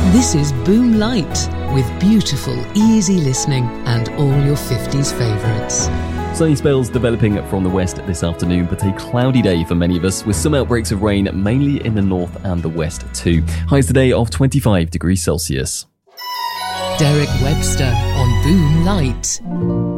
This is Boom Light, with beautiful, easy listening and all your 50s favourites. Sunny spells developing from the west this afternoon, but a cloudy day for many of us, with some outbreaks of rain mainly in the north and the west too. Highs today of 25 degrees Celsius. Derek Webster on Boom Light.